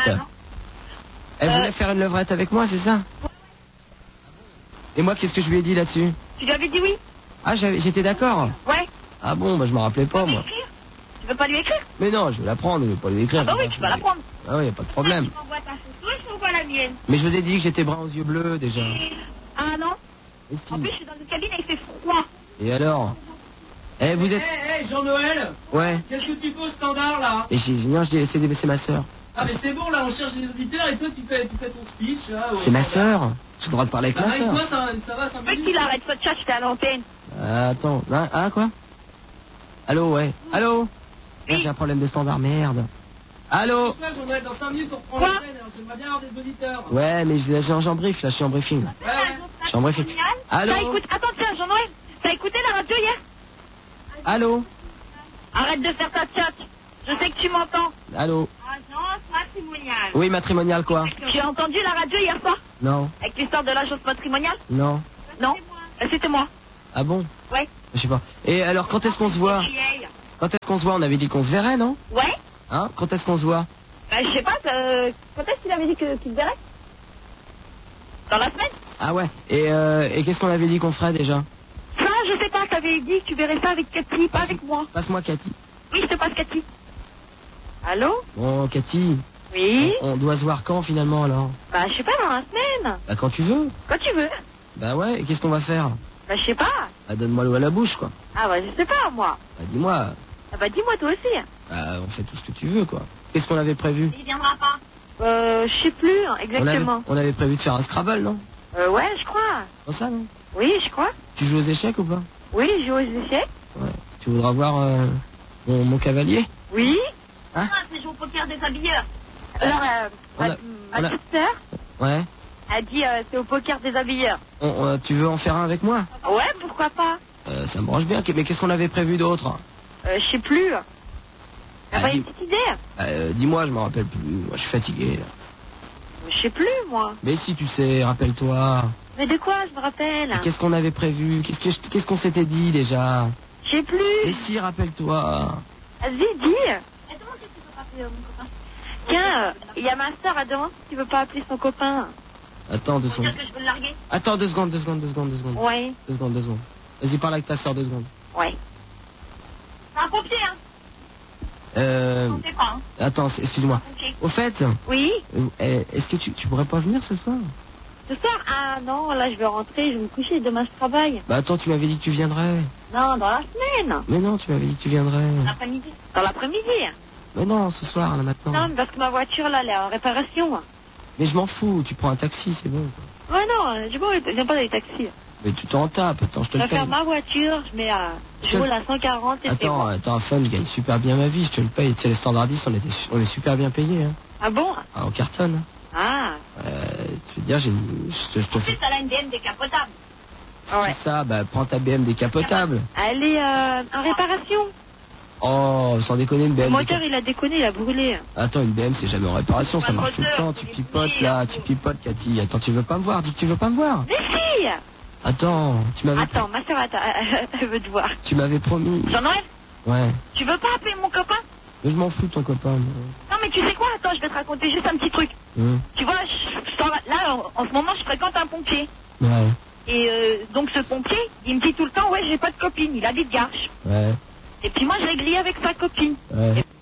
non. Elle voulait faire une levrette avec moi, c'est ça? Et moi, qu'est-ce que je lui ai dit là-dessus? Tu lui avais dit oui? Ah, j'étais d'accord. Ouais. Ah bon, bah je m'en rappelais pas, moi. Tu veux pas lui écrire? Mais non, je vais la prendre, je vais pas lui écrire. Ah bah oui, tu vas la prendre. Ah oui, y a pas de problème. Tu m'envoies ta photo, je t'envoie la mienne. Mais je vous ai dit que j'étais brun aux yeux bleus, déjà. Ah non? Et si. En plus, je suis dans une cabine et il fait froid. Et alors? Eh, vous êtes... Hé, Jean-Noël, Ouais. qu'est-ce que tu fais au standard, là? Et non, c'est ma sœur. Ah, mais c'est bon, là, on cherche des auditeurs et toi, tu fais ton speech, là. C'est ma sœur. J'ai le droit de parler avec Bah, ma avec sœur. toi, ça va, 5 Mec, minutes. il arrête votre chat, j'étais à l'antenne. Attends, ah, quoi? Allô, ouais. Allô? Merde, j'ai un problème de standard, merde. Allô? Franchement, Jean-Noël, dans 5 minutes, on reprend Quoi? l'antenne, alors j'aimerais bien avoir des auditeurs. Ouais, mais j'en brief, là, je suis en briefing. Ouais. Je suis en briefing. Allô? Attends, tiens, Jean-Noël, t'as écouté la radio hier? Allô? Arrête de faire ta chat. Je sais que tu m'entends. Allô? Agence matrimoniale. Oui, matrimonial, quoi? Tu as entendu la radio hier soir? Non, Avec l'histoire de l'agence matrimoniale? non. Non? C'était moi. Ah bon? Ouais. Je sais pas. Et alors, quand est-ce qu'on se voit? Quand est-ce qu'on se voit? On avait dit qu'on se verrait, non? Ouais? Hein? Quand est-ce qu'on se voit? Bah, je sais pas, quand est-ce qu'il avait dit qu'il te verrait? Dans la semaine? Ah ouais. Et qu'est-ce qu'on avait dit qu'on ferait, déjà? Ça, je sais pas, t'avais dit que tu verrais ça avec Cathy, pas avec moi. Passe-moi Cathy. Oui, je te passe Cathy. Allô? Bon, Cathy, Oui? on doit se voir quand, finalement, alors? Bah, je sais pas, dans la semaine. Bah, quand tu veux. Quand tu veux. Bah ouais, et qu'est-ce qu'on va faire? Bah, je sais pas. Bah, donne-moi l'eau à la bouche, quoi. Ah, bah, je sais pas, moi. Bah, dis-moi. Ah, bah, dis-moi toi aussi. Bah, on fait tout ce que tu veux, quoi. Qu'est-ce qu'on avait prévu? Il viendra pas. Je sais plus, hein, exactement. On avait prévu de faire un Scrabble, non? Ouais, je crois. Pas ça, non? Oui, je crois. Tu joues aux échecs ou pas? Oui, je joue aux échecs. Ouais. Tu voudras voir mon cavalier? Oui. Hein? Ah, c'est jouer au poker des habilleurs. Alors, on a- ma petite sœur Ouais. a dit c'est au poker des habilleurs. Tu veux en faire un avec moi? Ouais, pourquoi pas? Ça me branche bien, mais qu'est-ce qu'on avait prévu d'autre? Je sais plus. T'as Ah, pas dis- une petite idée? Dis-moi, je me rappelle plus. Moi, je suis fatigué, là. Je sais plus, moi. Mais si, tu sais, rappelle-toi. Mais de quoi, je me rappelle? Mais qu'est-ce qu'on avait prévu? Qu'est-ce qu'on s'était dit, déjà? Je sais plus. Mais si, rappelle-toi. Vas-y, dis. Tiens, il y a ma soeur à demander si tu veux pas appeler son copain. Attends, 2 secondes. que je veux le larguer? Attends, 2 secondes. Ouais, 2 secondes. Vas-y, parle avec ta soeur 2 secondes. ouais. C'est un pompier, hein? On sait pas, hein? Attends, excuse-moi. Pompier. Au fait, Oui? est-ce que tu pourrais pas venir ce soir? Ce soir? Ah non, là je vais rentrer, je vais me coucher, demain je travaille. Bah attends, tu m'avais dit que tu viendrais. Non, dans la semaine. Mais non, tu m'avais dit que tu viendrais. L'après-midi. Dans l'après-midi? Mais non, ce soir, là, maintenant. Non, mais parce que ma voiture là, elle est en réparation. Mais je m'en fous, tu prends un taxi, c'est bon. Ouais, non, j'aime pas les taxis. Mais tu t'en tapes, attends, je te Je le vais faire paye. ma voiture, je roule à 140 et c'est bon. Attends, Fun, je gagne super bien ma vie, je te le paye. Tu sais, les standardistes, on est super bien payés. Hein. Ah bon? Ah, on cartonne. Ah. Tu veux dire, je te fais... elle a une BM décapotable. C'est ça, bah prends ta BM décapotable. Elle est en réparation. Oh, sans déconner, une BM Le moteur, il a déconné, il a brûlé. Attends, une BM, c'est jamais en réparation, ça marche tout le temps. Tu pipotes, là, tu pipotes, Cathy. Attends, tu veux pas me voir? Dis que tu veux pas me voir. Mais si! Attends, Attends, ma soeur, elle veut te voir. tu m'avais promis. Jean-Noël, Ouais. tu veux pas appeler mon copain? Mais je m'en fous de ton copain. moi. Non, mais tu sais quoi? Attends, je vais te raconter juste un petit truc. Tu vois, là, en ce moment, je fréquente un pompier. Ouais, Et donc, ce pompier, il me dit tout le temps, ouais, j'ai pas de copine. Il habite Garches. ouais, Et puis moi, je l'ai grillé avec sa copine. ouais. Et